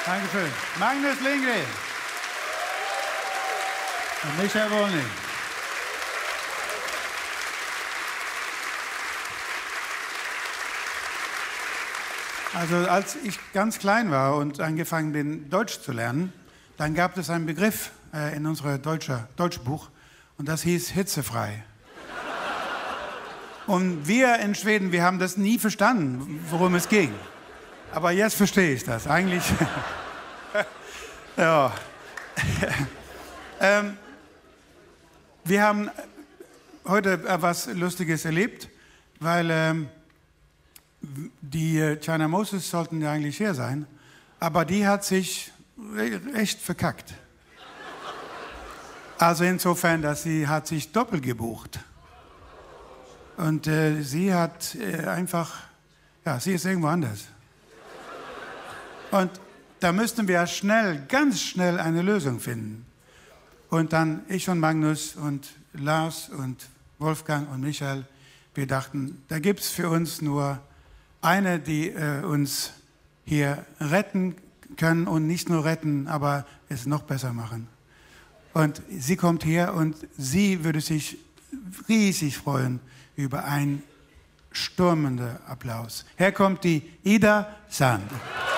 Dankeschön. Magnus Lindgren und Michael Wolny. Also als ich ganz klein war und angefangen bin, Deutsch zu lernen, dann gab es einen Begriff in unserem Deutschbuch und das hieß hitzefrei. Und wir in Schweden, wir haben das nie verstanden, worum es ging. Aber jetzt verstehe ich das. Eigentlich, ja. Wir haben heute etwas Lustiges erlebt, weil die China Moses sollten ja eigentlich hier sein, aber die hat sich echt verkackt. Also insofern, dass sie hat sich doppelt gebucht. Und sie hat einfach, ja, sie ist irgendwo anders. Und da müssten wir ganz schnell eine Lösung finden. Und dann ich und Magnus und Lars und Wolfgang und Michael, wir dachten, da gibt es für uns nur eine, die uns hier retten können und nicht nur retten, aber es noch besser machen. Und sie kommt her und sie würde sich riesig freuen über einen stürmenden Applaus. Her kommt die Ida Sand.